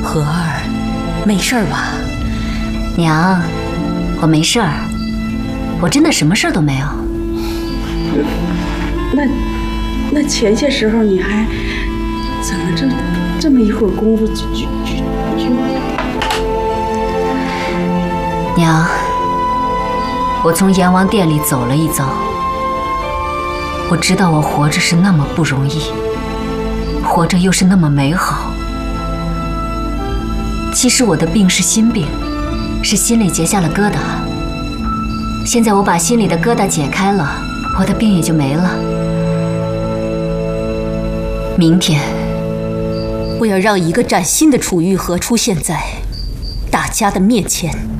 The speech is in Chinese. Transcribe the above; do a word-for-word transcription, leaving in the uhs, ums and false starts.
和儿，没事儿吧？ 娘，我没事儿，我真的什么事儿都没有。 那那前些时候你还怎么这这么一会儿功夫就就就就…… 娘，我从阎王殿里走了一遭，我知道我活着是那么不容易，活着又是那么美好。其实我的病是心病，是心里结下了疙瘩。现在我把心里的疙瘩解开了，我的病也就没了。明天， 我要让一个崭新的楚玉和出现在大家的面前。